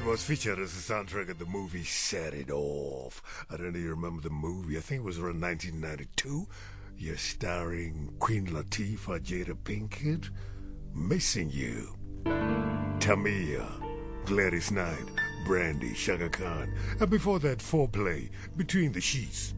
It was featured as the soundtrack of the movie Set It Off. I don't know if you remember the movie. I think it was around 1992. You're starring Queen Latifah, Jada Pinkett. Missing You. Tamia, Gladys Knight, Brandy, Shaka Khan. And before that, Foreplay, Between the Sheets.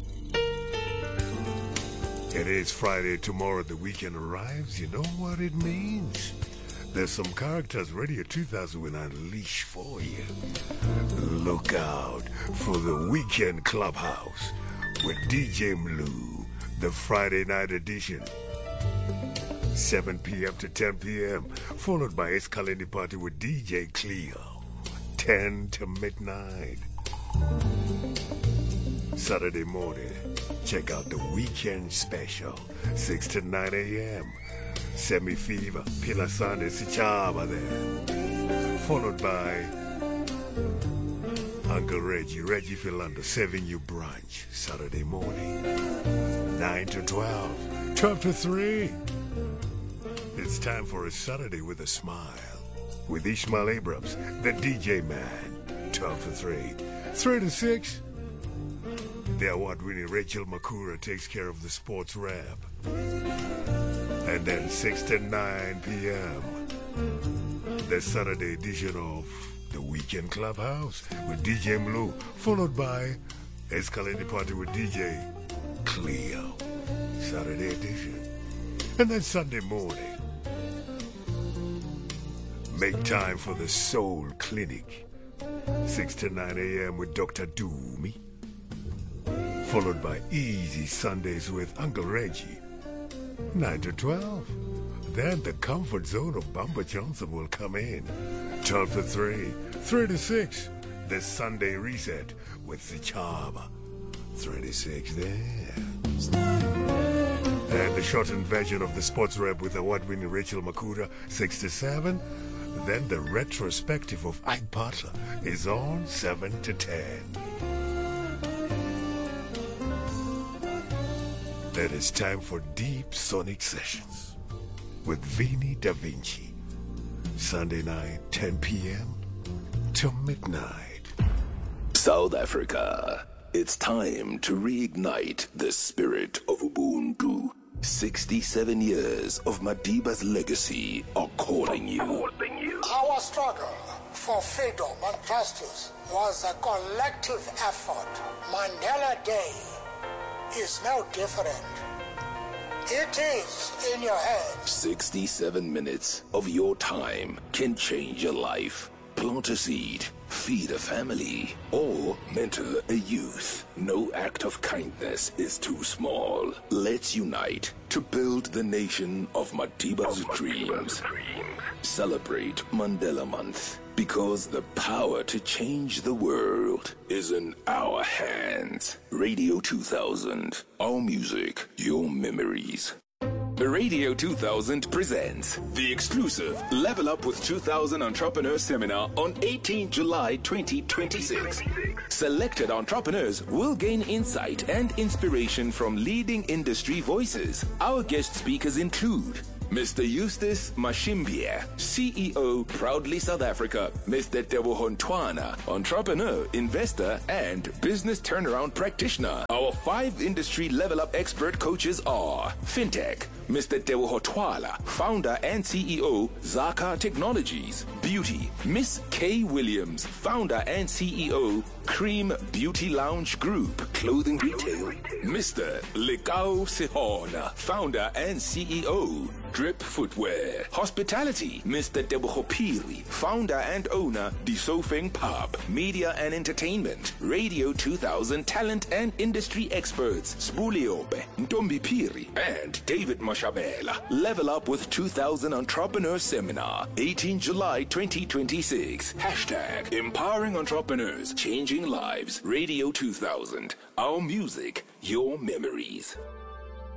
It is Friday. Tomorrow the weekend arrives. You know what it means? There's some characters Radio 2000 will unleash for you. Look out for the Weekend Clubhouse with DJ Mlu, the Friday night edition. 7 p.m. to 10 p.m. Followed by Escalade Party with DJ Cleo. 10 to midnight. Saturday morning, check out the Weekend Special. 6 to 9 a.m. Semi Fever, Pilasane Sichaba there. Followed by Uncle Reggie Philando, 7U Branch, Saturday morning. 9 to 12, 12 to 3. It's time for a Saturday with a smile. With Ishmael Abrams, the DJ man. 12 to 3. 3 to 6. The award-winning Rachel Makura takes care of the sports rap. And then 6 to 9 p.m. the Saturday edition of the Weekend Clubhouse with DJ Mlu, followed by Escalade Party with DJ Cleo. Saturday edition. And then Sunday morning, make time for the Soul Clinic. 6 to 9 a.m. with Dr. Doomy. Followed by Easy Sundays with Uncle Reggie. 9 to 12. Then the comfort zone of Bamba Johnson will come in. 12 to 3. 3 to 6. The Sunday reset with Sichaba. 3 to 6 there. And the shortened version of the sports rap with award-winning Rachel Makura. 6 to 7. Then the retrospective of Ike Butler is on 7 to 10. Then it's time for Deep Sonic Sessions with Vinny Da Vinci. Sunday night, 10 p.m. to midnight. South Africa, it's time to reignite the spirit of Ubuntu. 67 years of Madiba's legacy are calling you. Our struggle for freedom and justice was a collective effort. Mandela Day is no different. It is in your head. 67 minutes of your time can change your life. Plant a seed, feed a family, or mentor a youth. No act of kindness is too small. Let's unite to build the nation of Madiba's dreams. Celebrate Mandela Month, because the power to change the world is in our hands. Radio 2000, our music, your memories. Radio 2000 presents the exclusive Level Up with 2000 Entrepreneur Seminar on 18 July 2026. Selected entrepreneurs will gain insight and inspiration from leading industry voices. Our guest speakers include Mr. Eustace Mashimbia, CEO, Proudly South Africa. Mr. Teboho Ntwana, entrepreneur, investor, and business turnaround practitioner. Our 5 industry level up expert coaches are FinTech, Mr. Teboho Twala, founder and CEO, Zaka Technologies. Beauty, Miss Kay Williams, founder and CEO, Cream Beauty Lounge Group. Clothing retail, Mr. Lekau Sihona, founder and CEO, Drip Footwear. Hospitality, Mr. Teboho Piri, founder and owner, Disofeng Pub. Media and entertainment, Radio 2000 talent and industry experts, Spuliobe, Ntombi Piri, and David Mashabela. Level Up with 2000 Entrepreneur Seminar, 18 July 2026. Hashtag Empowering Entrepreneurs, Changing Lives. Radio 2000, our music, your memories.